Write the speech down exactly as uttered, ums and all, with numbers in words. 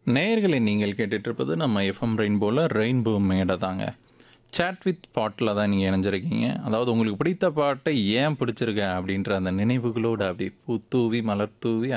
நேயர்களை நீங்கள் கேட்டுட்ருப்பது நம்ம எஃப்எம் ரெயின்போல ரெயின்போ மேடை தாங்க. சேட் வித் பாட்டில் தான் நீங்கள் இணைஞ்சிருக்கீங்க. அதாவது உங்களுக்கு பிடித்த பாட்டை ஏன் பிடிச்சிருக்கு அப்படின்ற அந்த நினைவுகளோடு அப்படியே பூ தூவி மலர் தூவி